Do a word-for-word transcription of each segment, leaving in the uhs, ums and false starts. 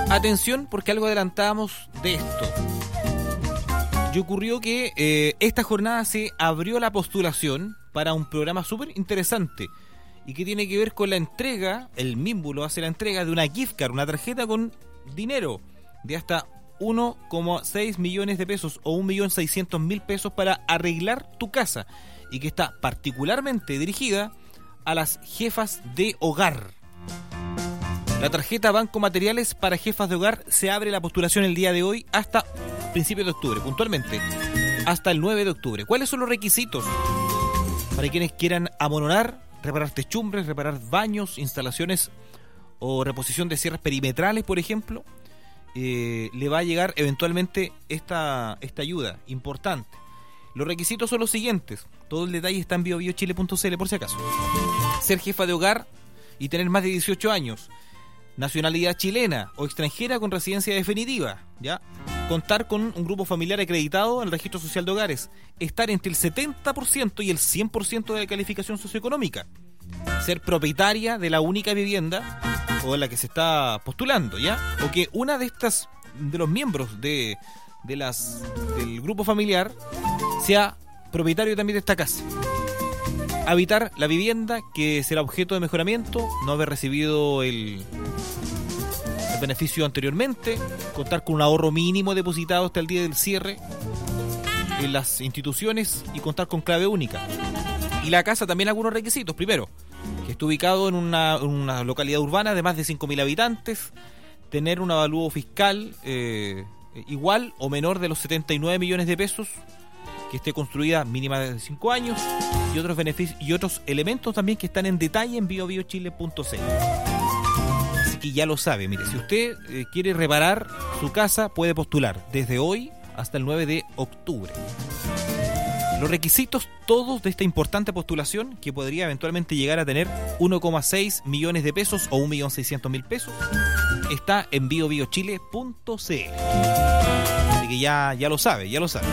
Atención, porque algo adelantábamos de esto. Y ocurrió que eh, esta jornada se abrió la postulación para un programa súper interesante y que tiene que ver con la entrega, el Mímbulo hace la entrega de una gift card, una tarjeta con dinero de hasta uno coma seis millones de pesos o un millón seiscientos mil pesos para arreglar tu casa, y que está particularmente dirigida a las jefas de hogar. La tarjeta Banco Materiales para jefas de hogar se abre la postulación el día de hoy hasta principios de octubre, puntualmente hasta el nueve de octubre. ¿Cuáles son los requisitos? Para quienes quieran amonorar, reparar techumbres, reparar baños, instalaciones o reposición de cierres perimetrales, por ejemplo, eh, le va a llegar eventualmente esta, esta ayuda importante. Los requisitos son los siguientes. Todo el detalle está en bio bio chile punto c l por si acaso. Ser jefa de hogar y tener más de dieciocho años. Nacionalidad chilena o extranjera con residencia definitiva, ¿ya? Contar con un grupo familiar acreditado en el Registro Social de Hogares. Estar entre el setenta por ciento y el cien por ciento de la calificación socioeconómica. Ser propietaria de la única vivienda o de la que se está postulando, ¿ya? O que una de estas, de los miembros de, de las del grupo familiar sea propietario también de esta casa. Habitar la vivienda que será objeto de mejoramiento, no haber recibido el, el beneficio anteriormente, contar con un ahorro mínimo depositado hasta el día del cierre en las instituciones y contar con clave única. Y la casa también algunos requisitos. Primero, que esté ubicado en una, en una localidad urbana de más de cinco mil habitantes, tener un avalúo fiscal eh, igual o menor de los setenta y nueve millones de pesos, que esté construida mínima de cinco años y otros beneficios y otros elementos también que están en detalle en bio bio chile punto c l. Así que ya lo sabe, mire, si usted eh, quiere reparar su casa, puede postular desde hoy hasta el nueve de octubre. Los requisitos todos de esta importante postulación, que podría eventualmente llegar a tener uno coma seis millones de pesos o un millón seiscientos mil pesos, está en bio bio chile punto c l. Así que ya, ya lo sabe, ya lo sabe.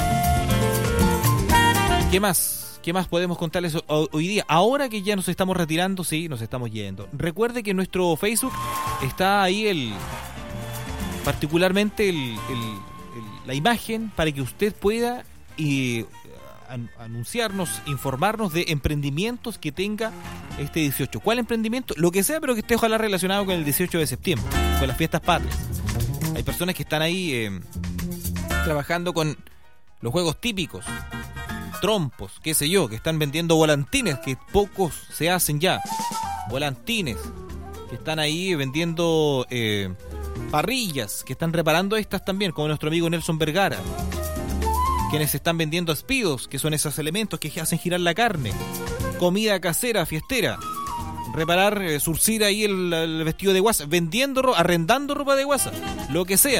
¿Qué más? ¿Qué más podemos contarles hoy día? Ahora que ya nos estamos retirando, sí, nos estamos yendo. Recuerde que en nuestro Facebook está ahí el particularmente el, el, el, la imagen para que usted pueda y, an, anunciarnos, informarnos de emprendimientos que tenga este dieciocho. ¿Cuál emprendimiento? Lo que sea, pero que esté ojalá relacionado con el dieciocho de septiembre, con las fiestas patrias. Hay personas que están ahí eh, trabajando con los juegos típicos, trompos, qué sé yo, que están vendiendo volantines, que pocos se hacen ya, volantines, que están ahí vendiendo eh, parrillas, que están reparando estas también, como nuestro amigo Nelson Vergara, quienes están vendiendo espidos, que son esos elementos que hacen girar la carne, comida casera, fiestera, reparar, eh, surcir ahí el, el vestido de guasa, vendiendo, arrendando ropa de guasa, lo que sea.